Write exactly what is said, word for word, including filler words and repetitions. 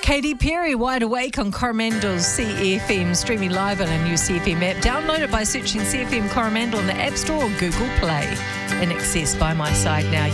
Katy Perry, Wide Awake on Coromandel's C F M, streaming live on a new C F M app. Download it by searching C F M Coromandel on the App Store or Google Play. In Excess by my side now.